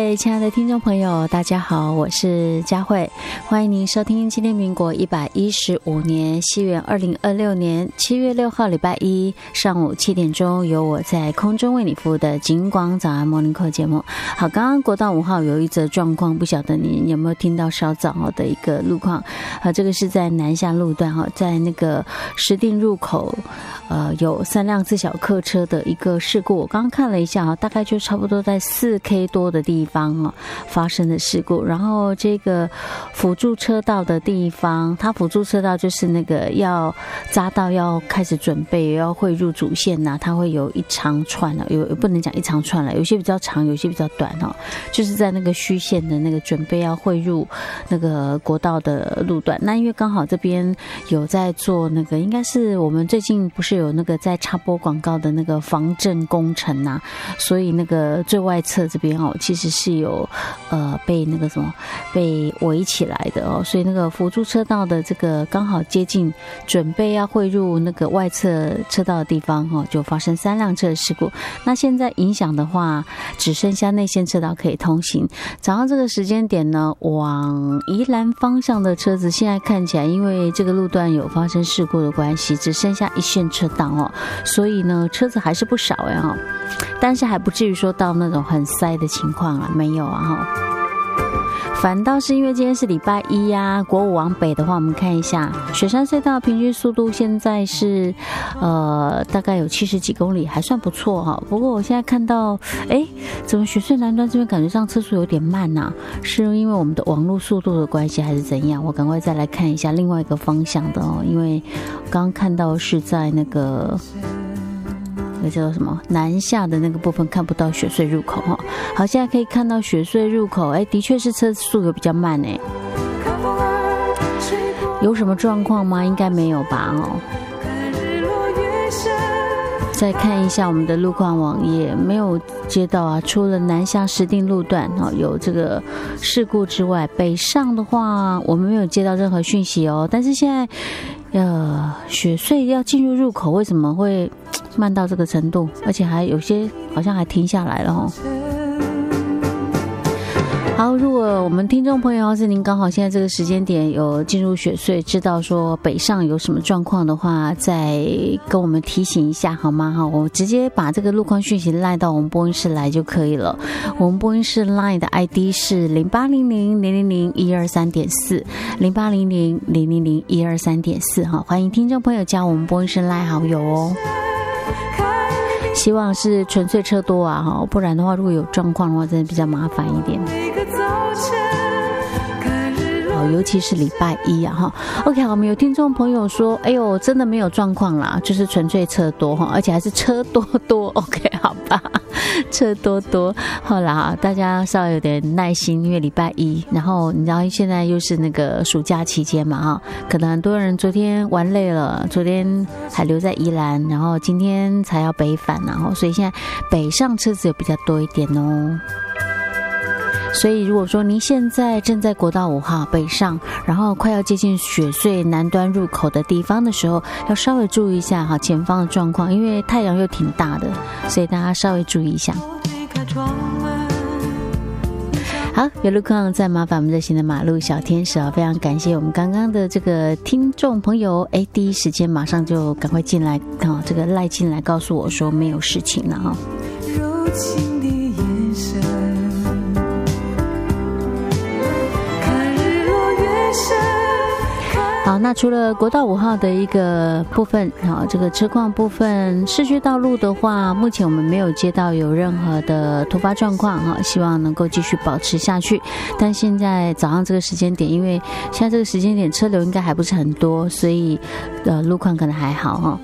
位亲爱的听众朋友，大家好，我是佳慧，欢迎您收听今天民国115年西元2026年7月6号礼拜一上午7点钟，由我在空中为你服务的警广早安 Morning Call 节目。好，刚刚国道5号有一则状况，不晓得您有没有听到稍早的一个路况。这个是在南下路段，在那个石碇入口有3辆自小客车的一个事故。我刚刚看了一下，大概就差不多在4K 多的地方发生的事故。然后这个辅助车道的地方，它辅助车道就是那个要匝道要开始准备要汇入主线它会有一长串有不能讲一长串了，有些比较长，有些比较短就是在那个虚线的那个准备要汇入那个国道的路段。那因为刚好这边有在做那个，应该是我们最近不是有那个在插播广告的那个防震工程所以那个最外侧这边其实是有被那个什么被围起来的所以那个辅助车道的这个刚好接近准备要汇入那个外侧车道的地方就发生3辆车的事故。那现在影响的话，只剩下内线车道可以通行。早上这个时间点呢，往宜兰方向的车子现在看起来，因为这个路段有发生事故的关系，只剩下一线车道所以呢车子还是不少但是还不至于说到那种很塞的情况没有反倒是因为今天是礼拜一国5往北的话，我们看一下雪山隧道平均速度现在是大概有70几公里，还算不错不过我现在看到怎么雪隧南端这边感觉上车速有点慢是因为我们的网络速度的关系还是怎样？我赶快再来看一下另外一个方向的因为刚刚看到是在那个叫做什么南下的那个部分看不到雪隧入口好，现在可以看到雪隧入口的确是车速有比较慢有什么状况吗？应该没有吧再看一下我们的路况网页，没有接到除了南下石碇路段有这个事故之外，北上的话我们没有接到任何讯息但是现在雪隧要进入入口，为什么会慢到这个程度？而且还有些好像还停下来了好，如果我们听众朋友要是您刚好现在这个时间点有进入雪隧，知道说北上有什么状况的话，再跟我们提醒一下好吗我直接把这个路况讯息赖到我们播音室来就可以了。我们播音室 LINE 的 ID 是0800000123.4 0800000123.4欢迎听众朋友加我们播音室 LINE 好友希望是纯粹车多不然的话如果有状况的话真的比较麻烦一点尤其是礼拜一OK 好，我们有听众朋友说真的没有状况啦，就是纯粹车多而且还是车多 OK 好吧，车多好啦，大家稍微有点耐心，因为礼拜一，然后你知道现在又是那个暑假期间嘛可能很多人昨天玩累了，昨天还留在宜兰，然后今天才要北返所以现在北上车子有比较多一点所以如果说您现在正在国道5号北上，然后快要接近雪隧南端入口的地方的时候，要稍微注意一下前方的状况，因为太阳又挺大的，所以大家稍微注意一下。好，有路况再麻烦我们热心的马路小天使非常感谢我们刚刚的这个听众朋友第一时间马上就赶快进来这个赖进来告诉我说没有事情了柔情的眼神好，那除了国道5号的一个部分这个车况部分，市区道路的话，目前我们没有接到有任何的突发状况希望能够继续保持下去。但现在早上这个时间点，因为现在这个时间点车流应该还不是很多，所以路况可能还好